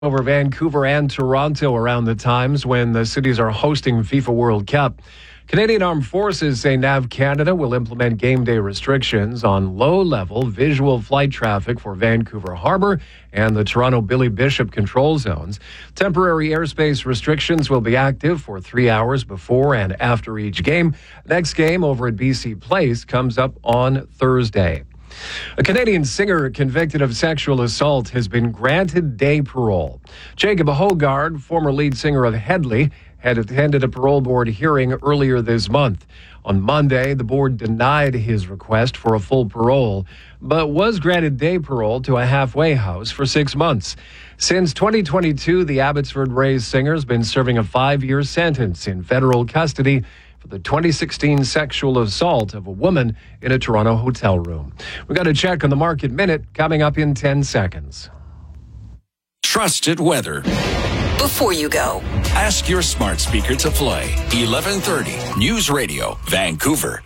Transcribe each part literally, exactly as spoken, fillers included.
over Vancouver and Toronto around the times when the cities are hosting FIFA World Cup. Canadian Armed Forces say Nav Canada will implement game day restrictions on low-level visual flight traffic for Vancouver Harbour and the Toronto Billy Bishop control zones. Temporary airspace restrictions will be active for three hours before and after each game. Next game over at B C Place comes up on Thursday. A Canadian singer convicted of sexual assault has been granted day parole. Jacob Hogard, former lead singer of Hedley, had attended a parole board hearing earlier this month. On Monday, the board denied his request for a full parole, but was granted day parole to a halfway house for six months. Since twenty twenty-two, the Abbotsford Rays singer has been serving a five-year sentence in federal custody for the twenty sixteen sexual assault of a woman in a Toronto hotel room. We've got a check on the market minute coming up in ten seconds. Trusted weather. Before you go, ask your smart speaker to play eleven thirty News Radio, Vancouver.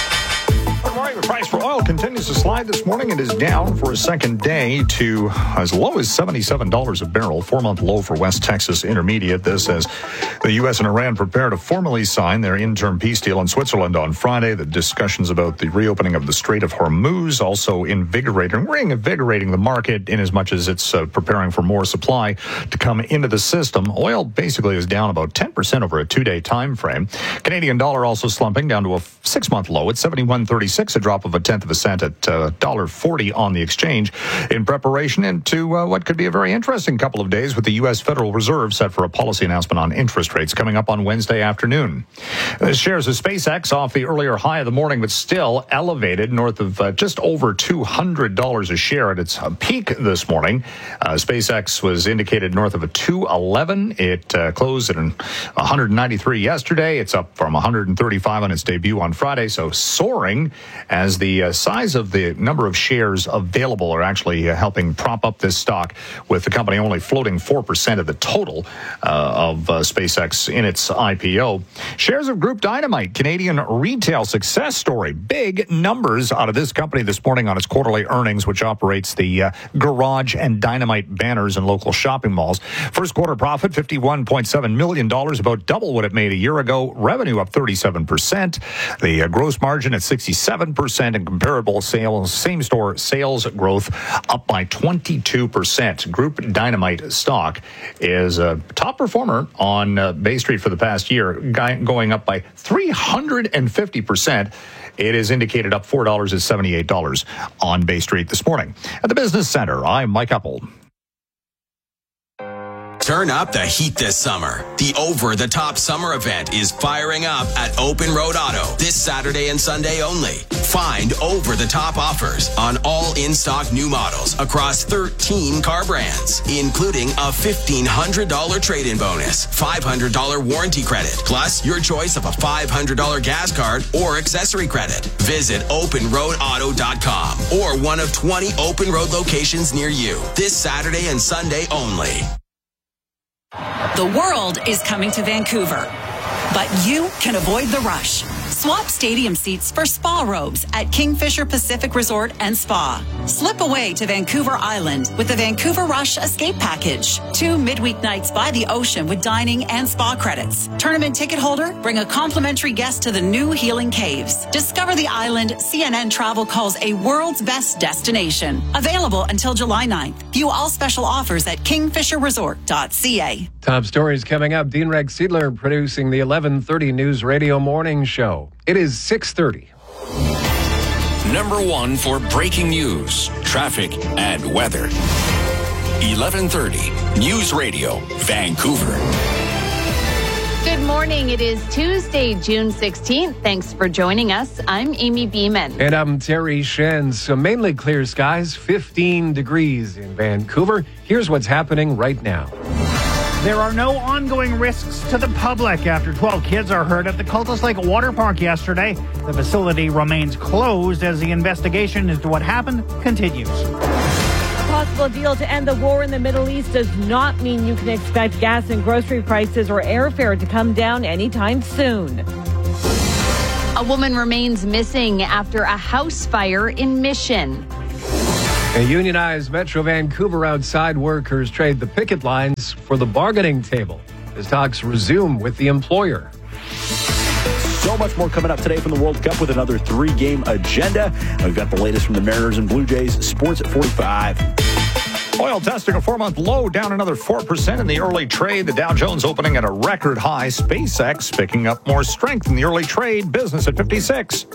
Good morning. The price for oil continues to slide this morning. It is down for a second day to as low as seventy-seven dollars a barrel, four-month low for West Texas Intermediate. This as the U S and Iran prepare to formally sign their interim peace deal in Switzerland on Friday. The discussions about the reopening of the Strait of Hormuz also invigorating, reinvigorating the market in as much as it's uh, preparing for more supply to come into the system. Oil basically is down about ten percent over a two-day time frame. Canadian dollar also slumping down to a six-month low at seventy-one thirty-six, a drop of a tenth of a cent at uh, one dollar forty on the exchange, in preparation into uh, what could be a very interesting couple of days with the U S Federal Reserve set for a policy announcement on interest rates coming up on Wednesday afternoon. The shares of SpaceX off the earlier high of the morning, but still elevated north of uh, just over two hundred dollars a share at its peak this morning. Uh, SpaceX was indicated north of a two eleven. It uh, closed at an one hundred ninety-three yesterday. It's up from one hundred thirty-five on its debut on Friday, so soaring as the uh, size of the number of shares available are actually uh, helping prop up this stock, with the company only floating four percent of the total uh, of uh, SpaceX in its I P O. Shares of Group Dynamite, Canadian retail success story. Big numbers out of this company this morning on its quarterly earnings, which operates the uh, Garage and Dynamite banners in local shopping malls. First quarter profit, fifty-one point seven million dollars, about double what it made a year ago. Revenue up thirty-seven percent. The uh, gross margin at sixty-seven percent, and comparable sales, same-store sales growth up by twenty-two percent. Group Dynamite stock is a top performer on uh, Bay Street for the past year, going up by three hundred fifty percent. It is indicated up four dollars and seventy-eight cents on Bay Street this morning. At the Business Center, I'm Mike Uppel. Turn up the heat this summer. The over-the-top summer event is firing up at Open Road Auto this Saturday and Sunday only. Find over-the-top offers on all in-stock new models across thirteen car brands, including a fifteen hundred dollars trade-in bonus, five hundred dollars warranty credit, plus your choice of a five hundred dollars gas card or accessory credit. Visit open road auto dot com or one of twenty Open Road locations near you this Saturday and Sunday only. the world is coming to Vancouver, but you can avoid the rush. Swap stadium seats for spa robes at Kingfisher Pacific Resort and Spa. Slip away to Vancouver Island with the Vancouver Rush Escape Package. Two midweek nights by the ocean with dining and spa credits. Tournament ticket holder, bring a complimentary guest to the new Healing Caves. Discover the island C N N Travel calls a world's best destination. Available until July ninth. View all special offers at kingfisher resort dot c a. Top stories coming up. Dean Rex Siedler producing the eleven thirty News Radio Morning Show. It is six thirty. Number one for breaking news, traffic, and weather. eleven thirty News Radio, Vancouver. Good morning. It is Tuesday, June sixteenth. Thanks for joining us. I'm Amy Beeman. And I'm Terry Shen. So mainly clear skies, fifteen degrees in Vancouver. Here's what's happening right now. There are no ongoing risks to the public after twelve kids are hurt at the Cultus Lake Water Park yesterday. The facility remains closed as the investigation into what happened continues. A possible deal to end the war in the Middle East does not mean you can expect gas and grocery prices or airfare to come down anytime soon. A woman remains missing after a house fire in Mission. A unionized Metro Vancouver outside workers trade the picket lines for the bargaining table as talks resume with the employer. So much more coming up today from the World Cup with another three-game agenda. We've got the latest from the Mariners and Blue Jays. Sports at forty-five. Oil testing a four-month low, down another four percent in the early trade. The Dow Jones opening at a record high. SpaceX picking up more strength in the early trade. Business at fifty-six.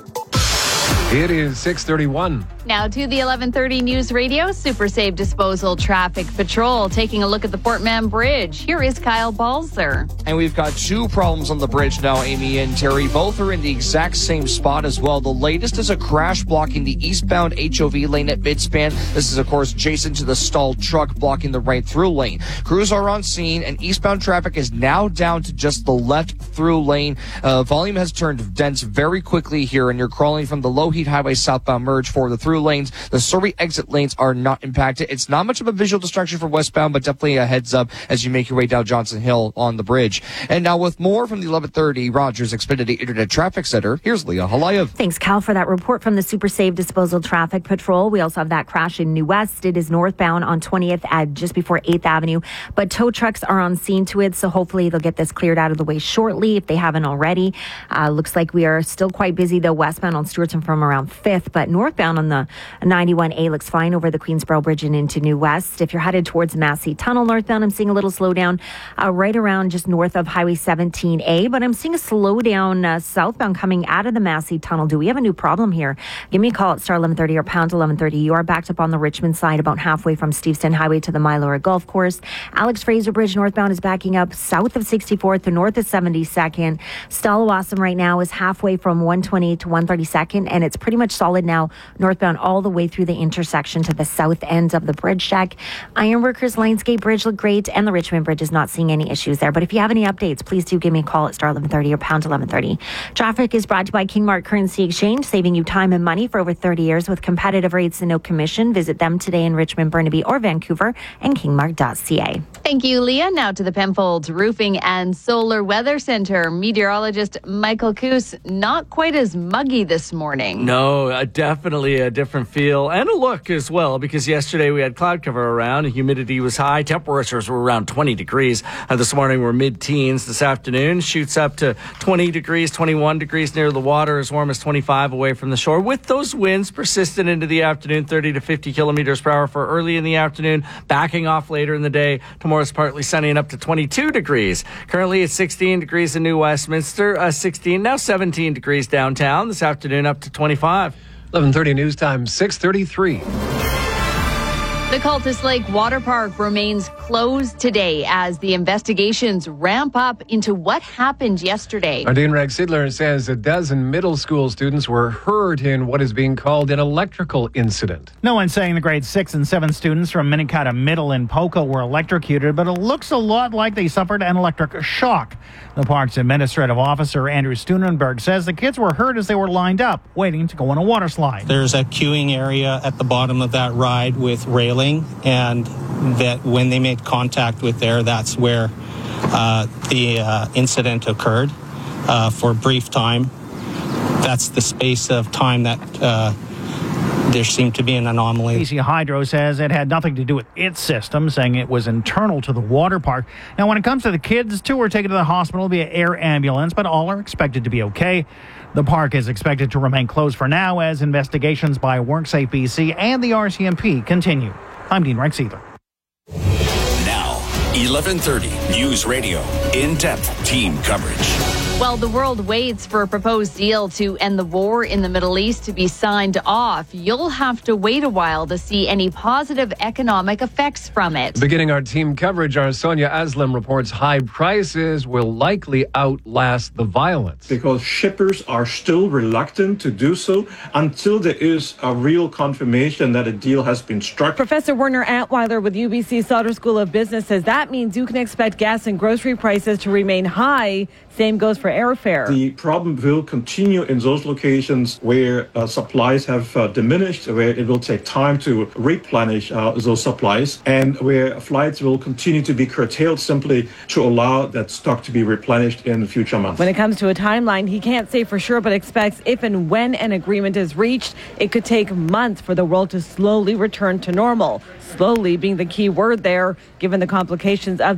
It is six thirty-one. Now to the eleven thirty News Radio Super Save Disposal Traffic Patrol. Taking a look at the Port Mann Bridge. Here is Kyle Balzer. And we've got two problems on the bridge now, Amy and Terry. Both are in the exact same spot as well. The latest is a crash blocking the eastbound H O V lane at Midspan. This is, of course, adjacent to the stalled truck blocking the right through lane. Crews are on scene, and eastbound traffic is now down to just the left through lane. Uh, volume has turned dense very quickly here, and you're crawling from the Lougheed Highway southbound merge for the through lanes. The Surrey exit lanes are not impacted. It's not much of a visual distraction for westbound, but definitely a heads up as you make your way down Johnson Hill on the bridge. And now with more from the eleven thirty Rogers Xfinity Internet Traffic Center, here's Leah Halayev. Thanks, Cal, for that report from the Super Save Disposal Traffic Patrol. We also have that crash in New West. It is northbound on twentieth at just before eighth Avenue, but tow trucks are on scene to it, so hopefully they'll get this cleared out of the way shortly if they haven't already. Uh, looks like we are still quite busy, though, westbound on Stewartson from around fifth, but northbound on the ninety-one A looks fine over the Queensboro Bridge and into New West. If you're headed towards Massey Tunnel northbound, I'm seeing a little slowdown uh, right around just north of Highway seventeen A, but I'm seeing a slowdown uh, southbound coming out of the Massey Tunnel. Do we have a new problem here? Give me a call at star eleven thirty or pound eleven thirty. You are backed up on the Richmond side about halfway from Steveston Highway to the Mylora Golf Course. Alex Fraser Bridge northbound is backing up south of sixty-fourth to north of seventy-second. Stallawasam right now is halfway from one twenty to one thirty-second, and it's pretty much solid now northbound all the way through the intersection to the south end of the bridge deck. Ironworkers Lionsgate Bridge look great, and the Richmond Bridge is not seeing any issues there. But if you have any updates, please do give me a call at star eleven thirty or pound eleven thirty. Traffic is brought to you by Kingmark Currency Exchange, saving you time and money for over thirty years with competitive rates and no commission. Visit them today in Richmond, Burnaby, or Vancouver, and kingmark dot c a. Thank you, Leah. Now to the Penfolds Roofing and Solar Weather Center. Meteorologist Michael Coos, not quite as muggy this morning. No, uh, definitely a different feel and a look as well, because yesterday we had cloud cover around, humidity was high, temperatures were around twenty degrees. Uh, this morning we're mid-teens. This afternoon shoots up to twenty degrees, twenty-one degrees near the water, as warm as twenty-five away from the shore, with those winds persistent into the afternoon, thirty to fifty kilometers per hour for early in the afternoon, backing off later in the day. Tomorrow's partly sunny and up to twenty-two degrees. Currently it's sixteen degrees in New Westminster, uh, sixteen, now seventeen degrees downtown. This afternoon up to twenty-five. eleven thirty news time, six thirty-three. The Cultus Lake Water Park remains closed today as the investigations ramp up into what happened yesterday. Our Dean Rex Sidler says a dozen middle school students were hurt in what is being called an electrical incident. No one's saying the grade six and seven students from Minikata Middle in Poco were electrocuted, but it looks a lot like they suffered an electric shock. The park's administrative officer, Andrew Stunenberg, says the kids were hurt as they were lined up, waiting to go on a water slide. There's a queuing area at the bottom of that ride with railing, and that when they made contact with there, that's where uh, the uh, incident occurred uh, for a brief time. That's the space of time that uh, there seemed to be an anomaly. B C Hydro says it had nothing to do with its system, saying it was internal to the water park. Now, when it comes to the kids, two were taken to the hospital via air ambulance, but all are expected to be okay. The park is expected to remain closed for now as investigations by WorkSafe B C and the R C M P continue. I'm Dean Rex Sidler. Now, eleven thirty News Radio, in-depth team coverage. While the world waits for a proposed deal to end the war in the Middle East to be signed off, you'll have to wait a while to see any positive economic effects from it. Beginning our team coverage, our Sonia Aslam reports high prices will likely outlast the violence. Because shippers are still reluctant to do so until there is a real confirmation that a deal has been struck. Professor Werner Antweiler with U B C Sauder School of Business says that that means you can expect gas and grocery prices to remain high. Same goes for airfare. The problem will continue in those locations where uh, supplies have uh, diminished, where it will take time to replenish uh, those supplies, and where flights will continue to be curtailed simply to allow that stock to be replenished in future months. When it comes to a timeline, he can't say for sure, but expects if and when an agreement is reached, it could take months for the world to slowly return to normal. Slowly being the key word there, given the complications of